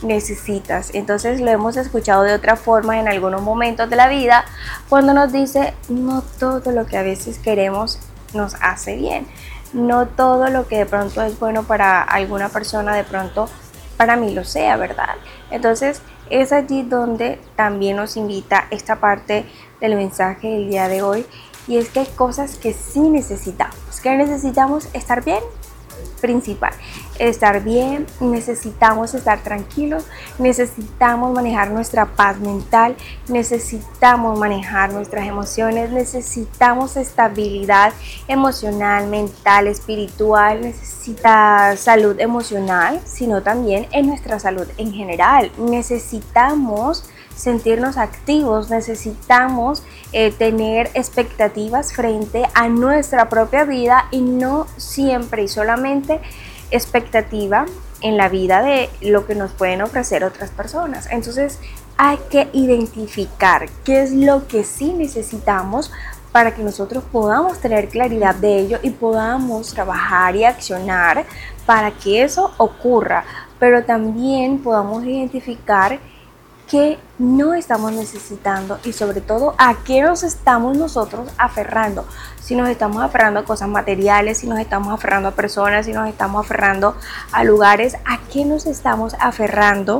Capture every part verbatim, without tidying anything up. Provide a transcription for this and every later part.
necesitas. Entonces lo hemos escuchado de otra forma en algunos momentos de la vida, cuando nos dice: no todo lo que a veces queremos nos hace bien, no todo lo que de pronto es bueno para alguna persona de pronto para mí lo sea, ¿verdad? Entonces es allí donde también nos invita esta parte del mensaje del día de hoy, y es que hay cosas que sí necesitamos, que necesitamos estar bien. Principal, estar bien, necesitamos estar tranquilos, necesitamos manejar nuestra paz mental, necesitamos manejar nuestras emociones, necesitamos estabilidad emocional, mental, espiritual, necesita salud emocional, sino también en nuestra salud en general. Necesitamos sentirnos activos, necesitamos eh, tener expectativas frente a nuestra propia vida, y no siempre y solamente expectativa en la vida de lo que nos pueden ofrecer otras personas. Entonces hay que identificar qué es lo que sí necesitamos para que nosotros podamos tener claridad de ello y podamos trabajar y accionar para que eso ocurra, pero también podamos identificar que no estamos necesitando, y sobre todo a qué nos estamos nosotros aferrando. Si nos estamos aferrando a cosas materiales, si nos estamos aferrando a personas, si nos estamos aferrando a lugares, a qué nos estamos aferrando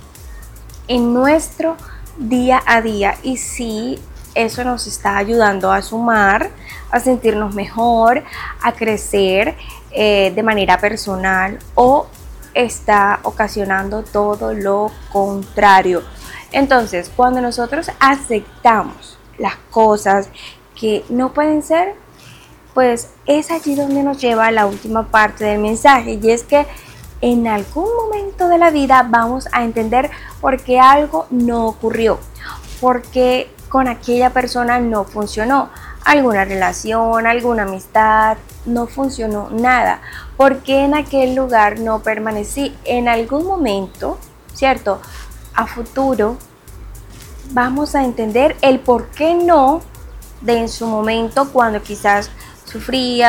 en nuestro día a día, y si eso nos está ayudando a sumar, a sentirnos mejor, a crecer eh, de manera personal, o está ocasionando todo lo contrario. Entonces, cuando nosotros aceptamos las cosas que no pueden ser, pues es allí donde nos lleva a la última parte del mensaje, y es que en algún momento de la vida vamos a entender por qué algo no ocurrió, por qué con aquella persona no funcionó, alguna relación, alguna amistad, no funcionó nada, porque en aquel lugar no permanecí. En algún momento, ¿cierto? A futuro vamos a entender el por qué no de en su momento, cuando quizás sufría,